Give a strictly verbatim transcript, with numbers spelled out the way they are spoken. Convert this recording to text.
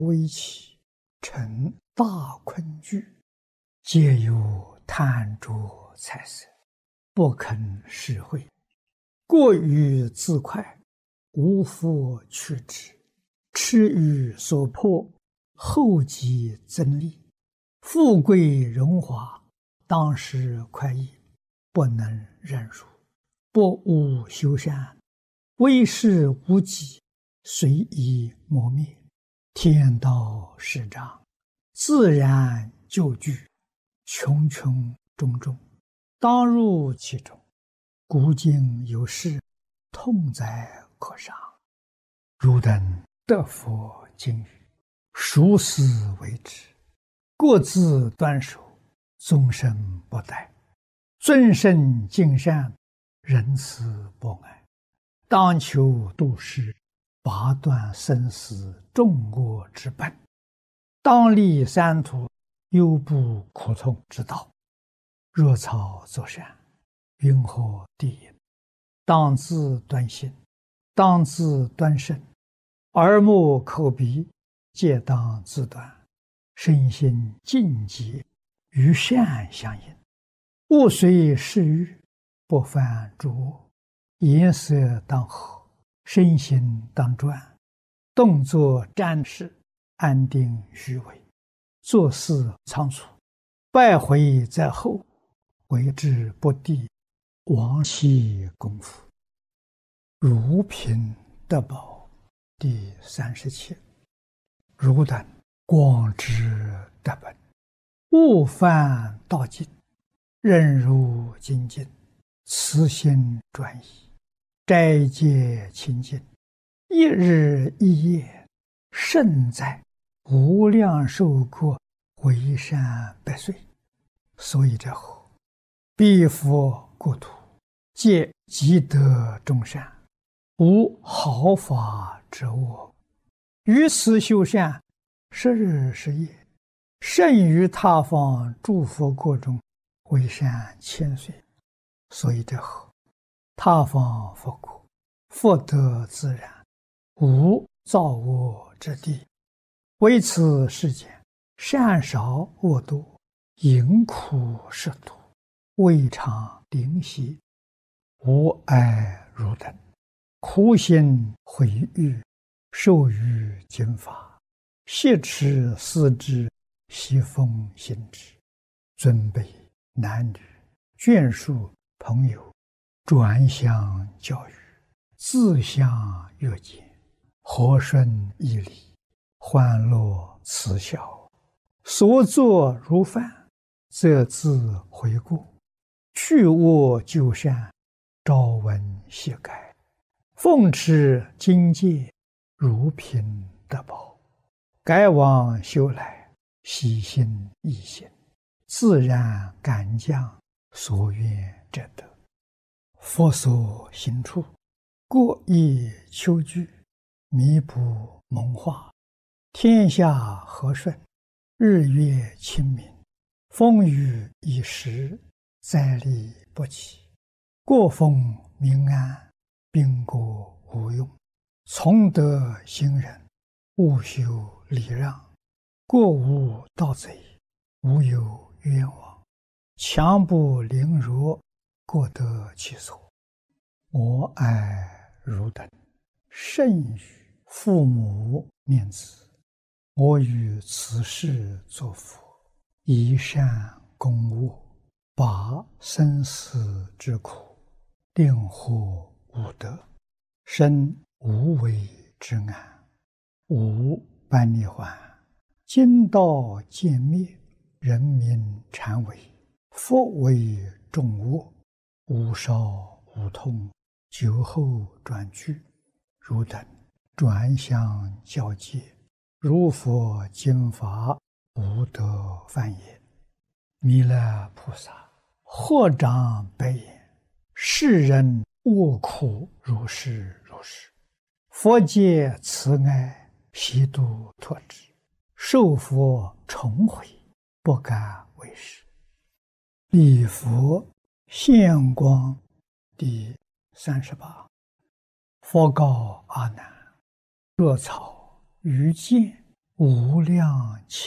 微起，成大困惧，皆有贪着财色，不肯施惠，过于自快，无复去之，痴欲所迫，后继增利，富贵荣华，当时快意，不能忍辱，不务修善，为事无己，随意磨灭，天道始长，自然就具，穷穷种种，当入其中，古今有事，痛哉可伤。汝等得佛经语，熟思为之，各自端守，终身不殆，尊圣敬善，仁慈博爱，当求度世，拔断生死众恶之本，当立三途，忧怖苦痛之道。若草作善，云何地也？当自端心，当自端身，耳目口鼻皆当自端，身心净洁，与善相应，勿随世欲，不犯诸恶，颜色当和，身心当专，动作瞻视，安定虚伪，做事仓促，败毁在后，为之不第，亡其功夫。如贫得宝第三十七。汝等广知得本，勿犯道尽，任如精进，慈心专一，斋戒清净，一日一夜，胜在无量寿过，为善百岁。所以者何？彼佛国土，皆积德众善，无毫发之恶，于此修善，十日十夜，胜于他方诸佛国中，为善千岁。所以者何？他方佛国，福德自然，无造恶之地，为此世间，善少恶多，淫苦食多，未尝灵犀，无碍汝等，苦心毁誉，受于经法，挟持思之，习奉行之，尊卑男女，眷属朋友，转向教育，自相约见，和顺义理，欢乐慈孝，所作如犯，则自悔过，去恶就善，朝闻夕改，奉持经戒，如贫得宝，改往修来，喜心易行，自然感将所愿者得。佛所行处，过意求具，弥补蒙化，天下和顺，日月清明，风雨已时，灾利不起，国风民安，兵国无用，从德行仁，务修礼让，国无盗贼，无有冤枉，强不凌弱，各得其所。我爱汝等，甚于父母念子，我于此世作佛，以善攻恶，拔生死之苦，令获无得，生无为之安，无般涅槃，今道渐灭，人民禅为，佛为众恶，无少无痛，久后转去，汝等转向教戒，如佛经法，无得犯也。弥勒菩萨或长白眼，世人恶苦如是如是，佛界慈爱，悉度脱之，受佛重回，不敢为是。礼佛现光第三十八。佛告阿难：若草于见， 无量